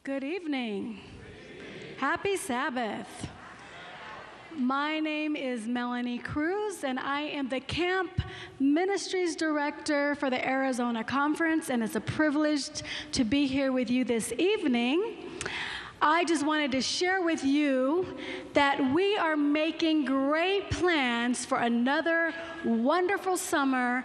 Good evening. Happy Sabbath. My name is Melanie Cruz, and I am the Camp Ministries Director for the Arizona Conference, and it's a privilege to be here with you this evening. I just wanted to share with you that we are making great plans for another wonderful summer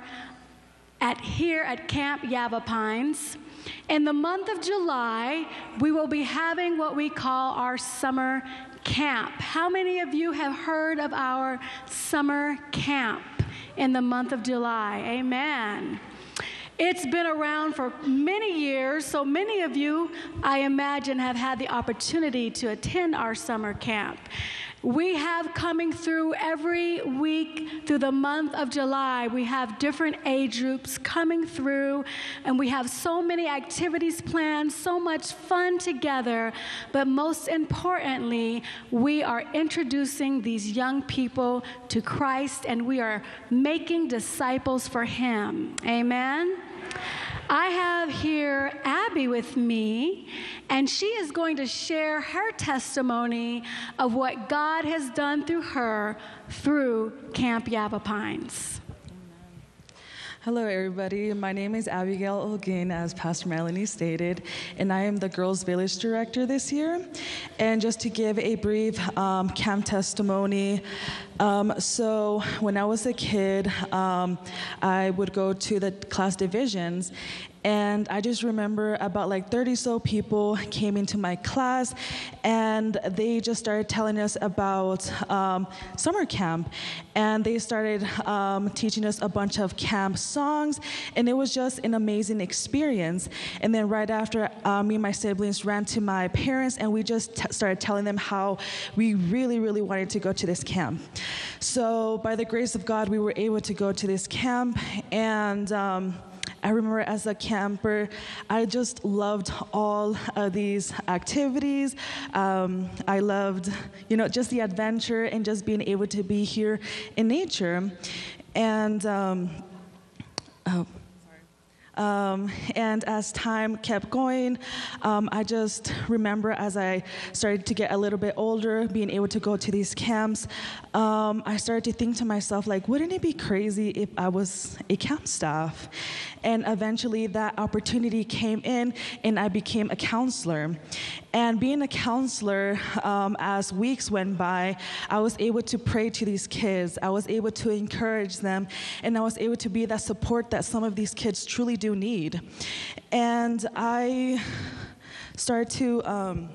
here at Camp Yavapines. In the month of July, we will be having what we call our summer camp. How many of you have heard of our summer camp in the month of July? Amen. It's been around for many years, so many of you, I imagine, have had the opportunity to attend our summer camp. We have coming through every week through the month of July, we have different age groups coming through, and we have so many activities planned, so much fun together, but most importantly, we are introducing these young people to Christ, and we are making disciples for Him. Amen? I have here Abby with me, and she is going to share her testimony of what God has done through her through Camp Yavapines. Hello, everybody. My name is Abigail Olguin, as Pastor Melanie stated, and I am the Girls Village Director this year. And just to give a brief camp testimony, so when I was a kid, I would go to the class divisions, and I just remember about like 30 so people came into my class, and they just started telling us about summer camp, and they started teaching us a bunch of camp songs, and it was just an amazing experience. And then right after, me and my siblings ran to my parents, and we just started telling them how we really, really wanted to go to this camp. So by the grace of God, we were able to go to this camp, and I remember as a camper, I just loved all of these activities. I loved, just the adventure and just being able to be here in nature. And and as time kept going, I just remember as I started to get a little bit older, being able to go to these camps, I started to think to myself, like, wouldn't it be crazy if I was a camp staff? And eventually that opportunity came in, and I became a counselor. And being a counselor, as weeks went by, I was able to pray to these kids. I was able to encourage them, and I was able to be that support that some of these kids truly do need. And I started to,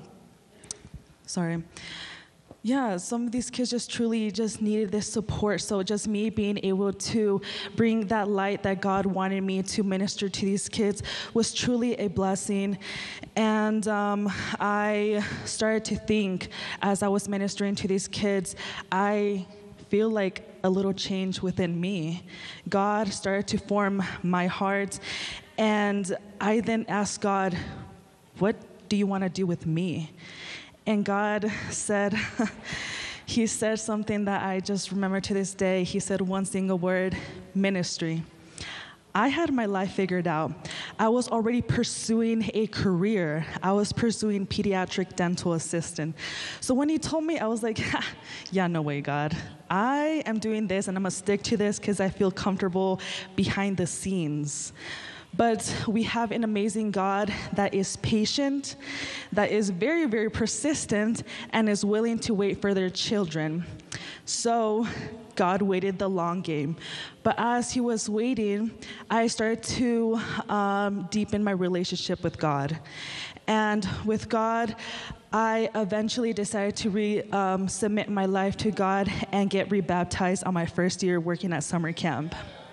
some of these kids just truly just needed this support. So just me being able to bring that light that God wanted me to minister to these kids was truly a blessing. And I started to think, as I was ministering to these kids, I feel like a little change within me. God started to form my heart, and I then asked God, what do you want to do with me? And God said, He said something that I just remember to this day. He said one single word: ministry. I had my life figured out. I was already pursuing a career. I was pursuing pediatric dental assistant. So when He told me, I was like, yeah, no way, God. I am doing this, and I'm going to stick to this because I feel comfortable behind the scenes. But we have an amazing God that is patient, that is very, very persistent, and is willing to wait for their children. So God waited the long game. But as He was waiting, I started to deepen my relationship with God. And with God, I eventually decided to submit my life to God and get rebaptized on my first year working at summer camp.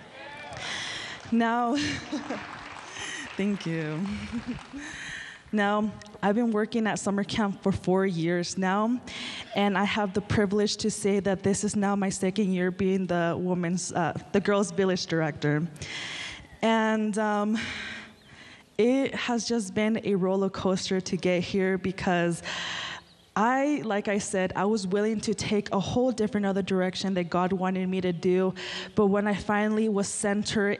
Now, thank you. Now, I've been working at summer camp for 4 years now, and I have the privilege to say that this is now my second year being the Girls Village Director. And it has just been a roller coaster to get here, because like I said, I was willing to take a whole different other direction that God wanted me to do, but when I finally was centered